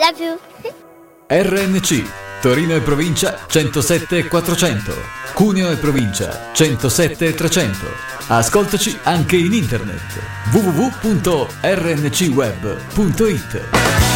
love you. RNC Torino e provincia 107 e 400, Cuneo e provincia 107 e 300. Ascoltaci anche in internet www.rncweb.it.